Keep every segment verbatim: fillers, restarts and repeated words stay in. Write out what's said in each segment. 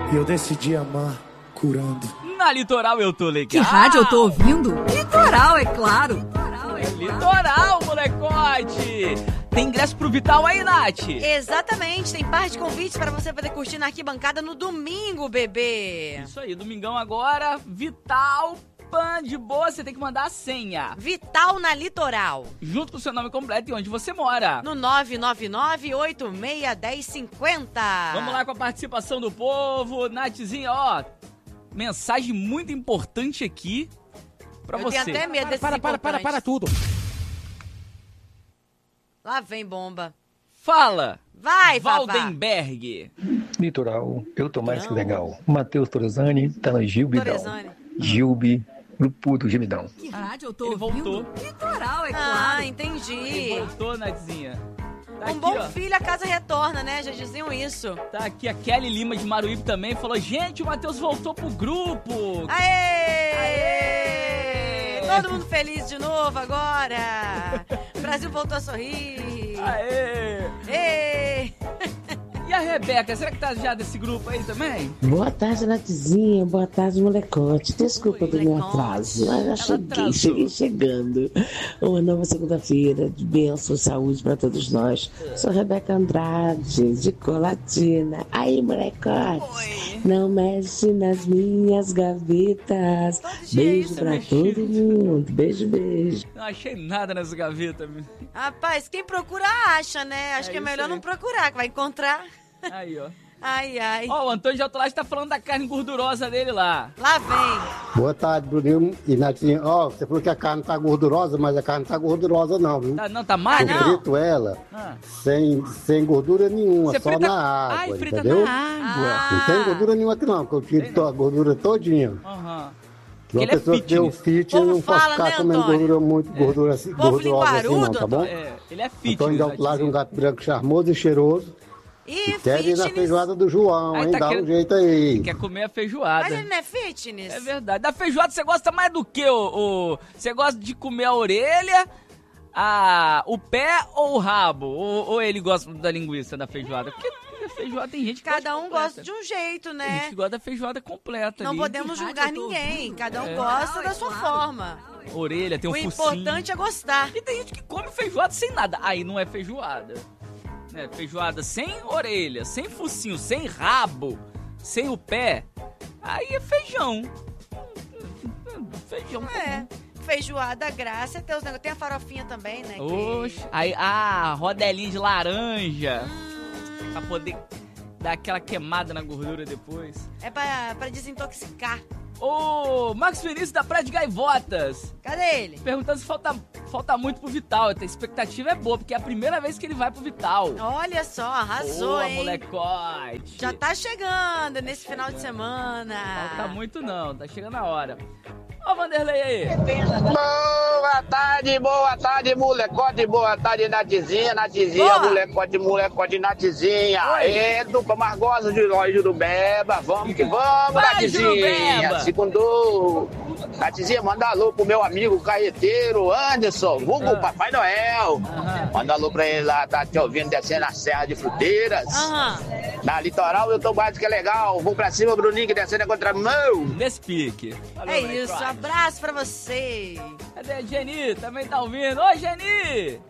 E eu decidi amar curando. Na Litoral eu tô legal. Que rádio eu tô ouvindo? Litoral, é claro. É Litoral, molecote. Tem ingresso pro Vital aí, Nath? Exatamente, tem par de convites para você poder curtir na arquibancada no domingo, bebê. Isso aí, domingão agora, Vital, pan de boa, você tem que mandar a senha. Vital na Litoral. Junto com o seu nome completo e onde você mora. No nove nove nove, oito seis, um zero cinco zero. Vamos lá com a participação do povo. Nathzinha, ó, mensagem muito importante aqui pra Eu você. tenho até medo desse Para, para, para, para tudo. Lá vem bomba. Fala, Vai, Vavá. Valdenberg. Litoral, eu tô mais que legal. Matheus Torresani, tá no Gilbidão. Torresani. Gilbi, grupo do Gilbidão. Que rádio eu tô Ele ouvindo? voltou. Litoral, é Ah, claro. entendi. Ele voltou, Nathzinha. Tá Um aqui, bom ó. filho a casa retorna, né? Já diziam isso. Tá aqui a Kelly Lima de Maruípe também, falou, gente, o Matheus voltou pro grupo. Aê! Aê! Todo mundo feliz de novo agora. O Brasil voltou a sorrir. Aê! Ê! E a Rebeca, será que tá já desse grupo aí também? Boa tarde, Nathzinha. Boa tarde, molecote. Desculpa Oi, do meu molecote. atraso. Eu já cheguei, atrasou. cheguei chegando. Uma nova segunda-feira de bênção e saúde para todos nós. Sou Rebeca Andrade, de Colatina. Aí, molecote. Oi. Não mexe nas minhas gavetas. Todo dia Beijo isso, pra mexido. todo mundo. Beijo, beijo. Não achei nada nessa gaveta. Rapaz, quem procura acha, né? Acho É que é isso melhor aí. não procurar, que vai encontrar. Aí, ó. Ai, ai. Ó, o Antônio de Autolage tá falando da carne gordurosa dele lá. Lá vem. Boa tarde, Bruninho e Natinha. Ó, você falou que a carne tá gordurosa, mas a carne tá gordurosa não, viu? Tá, não, tá Eu magro? não. frito ela Ah. sem, sem gordura nenhuma, Você só frita... na água, Ai, frita entendeu? na água. Ah. Não tem gordura nenhuma aqui não, porque eu tiro to- a gordura todinha. Aham. Uma Ele é pessoa que tem o fitness. fit Povo não pode fala, ficar né, comendo Antônio? gordura muito, gordura assim, Povo gordurosa assim não, linguarudo, tá bom? É, ele é fitness. Antônio de Alpilagem, um Nathzinho. gato branco charmoso e cheiroso. E Quer ir na fitness. feijoada do João, Aí hein? tá Dá querendo- um jeito aí. Quer comer a feijoada. Mas ele não é fitness? É verdade. Da feijoada você gosta mais do que, o, o- Você gosta de comer a orelha, a, o pé ou o rabo? Ou, ou ele gosta da linguiça da feijoada? Porque a feijoada tem gente que Cada gosta um completa. gosta de um jeito, Tem gente né? que gosta da feijoada completa Não ali. podemos Que julgar rádio eu tô ninguém. ouvindo? Cada um É. gosta da É sua claro. forma. Orelha, tem um O focinho. importante é gostar. E tem gente que come feijoada sem nada. Aí não é feijoada. Né? Feijoada sem orelha, sem focinho, sem rabo, sem o pé. Aí é feijão. Feijão. É. Feijoada, graça, tem os negócios. Tem a farofinha também, né? que- Oxe. Aí, ah, rodelinha de laranja. Pra poder dar aquela queimada na gordura depois. É pra, pra desintoxicar. Ô, Max Vinícius da Praia de Gaivotas. Cadê ele? Perguntando se falta, falta muito pro Vital. A expectativa é boa, porque é a primeira vez que ele vai pro Vital. Olha só, arrasou, Boa, hein? molecote. Já tá chegando nesse final de semana. Falta muito não, tá chegando a hora. Ó, Vanderlei aí. Boa tarde, boa tarde, molecote, boa tarde, Natizinha, Natizinha, Boa. molecote, molecote, Natizinha. Oi. É, dupla mais gosta de nós, Jurubeba, vamos que vamos, Vai, Natizinha. Jurubeba. Segundo, Natizinha, manda alô pro meu amigo carreteiro, Anderson, vulgo Ah. Papai Noel. Aham. Manda alô pra ele lá, tá te ouvindo descendo a Serra de Fruteiras. Aham. Na litoral eu tô mais que é legal, vou pra cima, Bruninho, que descendo a contramão. Nesse pique. Valeu, É molecote. isso, abraço pra você. Cadê a Geni? Também tá ouvindo. Oi, Geni!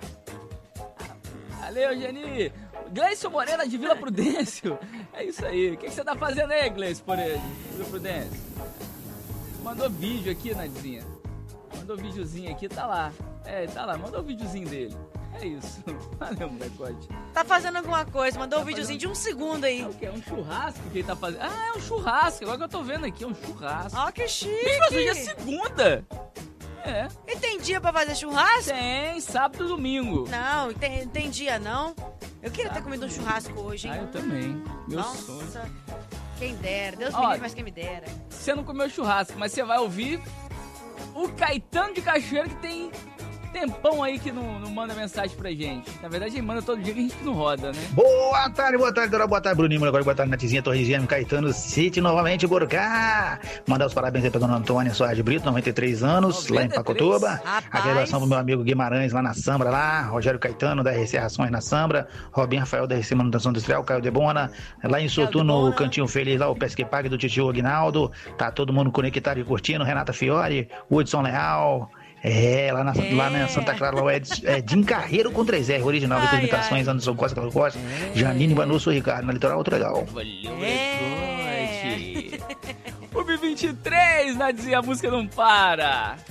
Valeu, Geni! Gleison Moreira de Vila Prudêncio. É isso aí. O que, que você tá fazendo aí, Gleison Moreira de Vila Prudêncio? Mandou vídeo aqui, Nadizinha. Mandou videozinho aqui, tá lá. É, tá lá. Mandou o videozinho dele. É isso. Valeu, molecote. Tá fazendo alguma coisa, mandou um Tá videozinho fazendo- de um segundo aí. É o quê? É um churrasco que ele tá fazendo? Ah, é um churrasco. Agora que eu tô vendo aqui, é um churrasco. Ó, que Bicho, mas hoje é chique. segunda. É. E tem dia pra fazer churrasco? Tem, sábado e domingo. Não, tem, tem dia não. Eu queria ter comido um churrasco hoje, Ah, hein? eu também. Meu Nossa, sonho. quem dera. Deus Ó, me livre, mas quem me dera. Você não comeu churrasco, mas você vai ouvir o Caetano de Cachoeira, que tem tempão aí que não, não manda mensagem pra gente. Na verdade, ele manda todo dia que a gente não roda, né? Boa tarde, boa tarde, Dora, boa tarde, Bruninho, agora boa tarde, Natizinha, Torrezinha, Caetano City, novamente, Borcá. Mandar os parabéns aí pra dona Antônia Soares de Brito, noventa e três anos, noventa e três? Lá em Pacotuba. Aquela relação pro meu amigo Guimarães, lá na Sambra, lá, Rogério Caetano, da R C Rações na Sambra, Robinho Rafael, da R C Manutenção Industrial, Caio Debona, lá em Sotu, no Cantinho Feliz, lá o Pesque Pague do Titio Aguinaldo, tá todo mundo conectado e curtindo, Renata Fiore, Hudson Leal. É, lá na, é. lá na Santa Clara, lá é, é Jim Carreiro com três R, original, de imitações, Anderson Costa, Carlos Costa, é. Janine, Vanusso, Ricardo, na Litoral, outro legal. Valeu, é. O B vinte e três, Nadinha, a música não para.